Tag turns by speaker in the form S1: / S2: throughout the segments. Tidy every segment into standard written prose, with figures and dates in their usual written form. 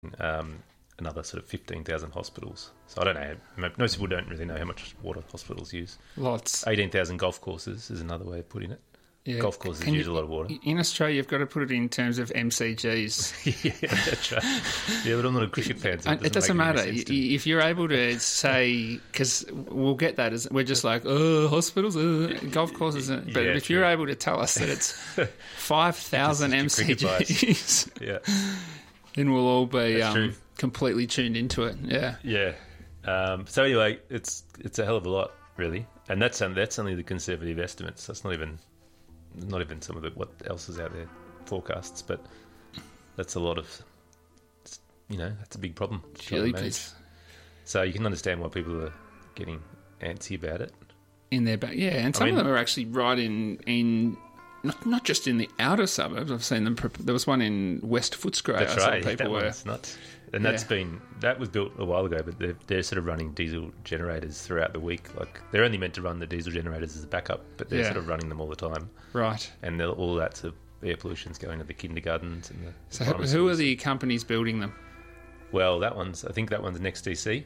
S1: another sort of 15,000 hospitals. So I don't know. Most people don't really know how much water hospitals use.
S2: Lots.
S1: 18,000 golf courses is another way of putting it.
S2: Yeah.
S1: Golf courses use a lot of water.
S2: In Australia, you've got to put it in terms of MCGs.
S1: Yeah, that's right. Yeah, but I'm not a cricket fan, so
S2: it doesn't matter. If you're able to say, because we'll get that as we're just like, hospitals, golf courses. But if you're able to tell us that it's 5,000 MCGs, then we'll all be completely tuned into it. Yeah.
S1: Yeah. So anyway, it's a hell of a lot, really, and that's only the conservative estimates. That's not even some of what else is out there forecasts, but that's a lot of, that's a big problem. So you can understand why people are getting antsy about it.
S2: In their back, yeah, and some of them are actually right in not just in the outer suburbs. I've seen them. There was one in West Footscray.
S1: That's right. That one's nuts. And that was built a while ago, but they're sort of running diesel generators throughout the week. Like they're only meant to run the diesel generators as a backup, but they're sort of running them all the time.
S2: Right.
S1: And all that sort of air pollution's going to the kindergartens and the.
S2: So who are the companies building them?
S1: Well, I think that one's NextDC.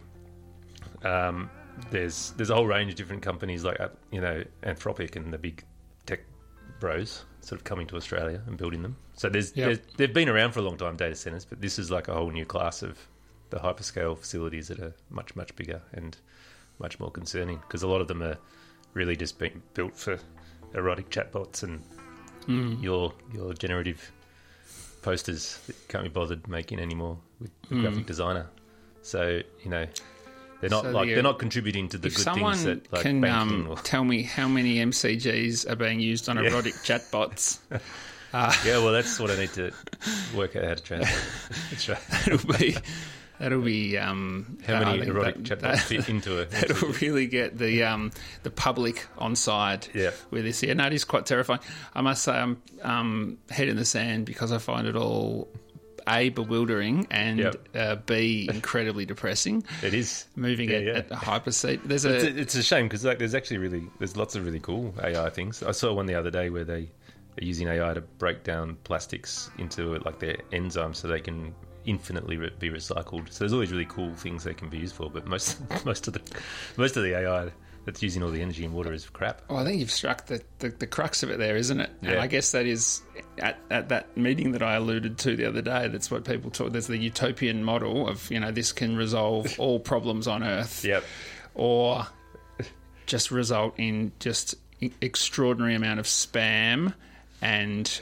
S1: There's a whole range of different companies like Anthropic and the big tech bros sort of coming to Australia and building them. So they've been around for a long time, data centers, but this is like a whole new class of the hyperscale facilities that are much, much bigger and much more concerning, because a lot of them are really just being built for erotic chatbots and your generative posters that you can't be bothered making anymore with the graphic designer. So, they're not contributing to the good things that like
S2: can
S1: banking or
S2: tell me how many MCGs are being used on erotic chatbots.
S1: Yeah, well, that's what I need to work out how to translate. That's right.
S2: That'll be
S1: how many erotic chatbots fit into a.
S2: That'll really get the public on side with this. Yeah, no, it is quite terrifying. I must say, I'm head in the sand because I find it all A, bewildering, and B, incredibly depressing.
S1: It is
S2: moving at the hyperspeed.
S1: It's a shame because there's lots of really cool AI things. I saw one the other day where they are using AI to break down plastics into like their enzymes so they can infinitely be recycled. So there's always really cool things they can be used for, but most of the AI that's using all the energy and water is crap.
S2: Oh, I think you've struck the crux of it there, isn't it?
S1: Yeah.
S2: And I guess that is at that meeting that I alluded to the other day. That's what people talk. There's the utopian model of this can resolve all problems on Earth, or just result in just extraordinary amount of spam and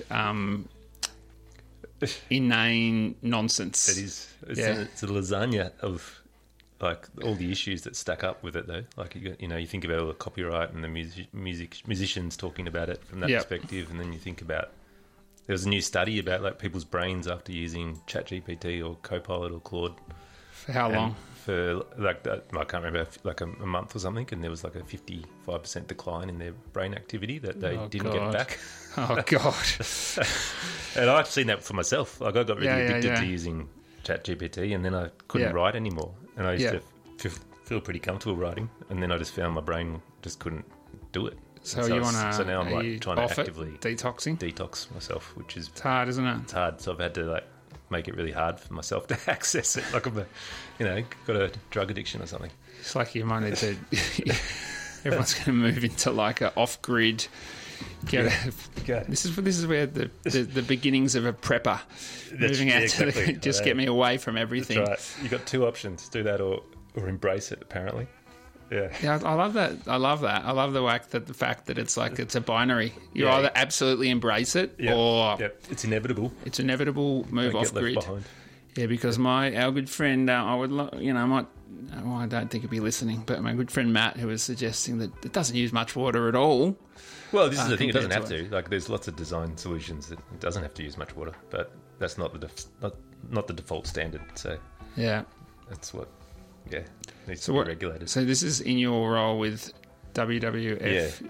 S2: inane nonsense.
S1: It is. It's a lasagna of like all the issues that stack up with it, though. Like you think about all the copyright and the musicians talking about it from that perspective, and then you think about there was a new study about like people's brains after using ChatGPT or Copilot or Claude.
S2: For how long?
S1: For like I can't remember, like a month or something, and there was like a 55% decline in their brain activity that they didn't get back.
S2: Oh God!
S1: And I've seen that for myself. Like I got really addicted to using ChatGPT, and then I couldn't write anymore. And I used to feel pretty comfortable writing, and then I just found my brain just couldn't do it.
S2: So now
S1: I'm like trying to actively
S2: detox
S1: myself, which is
S2: it's hard, isn't it?
S1: It's hard. So I've had to like make it really hard for myself to access it. Like I'm got a drug addiction or something.
S2: It's like you might need to. Everyone's going to move into like a off-grid. This is where the beginnings of a prepper moving out to just get me away from everything.
S1: That's right. You got two options: do that or embrace it. Apparently,
S2: yeah. I love that. I love the fact that it's like it's a binary. You either absolutely embrace it or
S1: it's inevitable.
S2: It's inevitable. Move off grid. Yeah, because our good friend, I don't think he'd be listening, but my good friend Matt, who was suggesting that it doesn't use much water at all.
S1: Well, this is the thing; it doesn't have to. Like, there's lots of design solutions that it doesn't have to use much water, but that's not the default standard. So that's what needs to be regulated.
S2: So this is in your role with WWF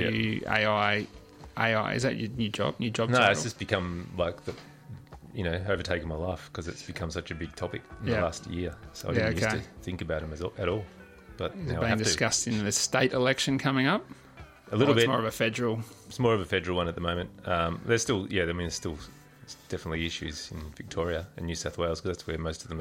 S2: AI. Is that your new job?
S1: No,
S2: title?
S1: It's just become like overtaken my life because it's become such a big topic in the last year. So I didn't used to think about them at all. But
S2: is it being discussed in the state election coming up?
S1: A little bit.
S2: It's more of a federal.
S1: It's more of a federal one at the moment. There's still, there's still There's definitely issues in Victoria and New South Wales because that's where most of them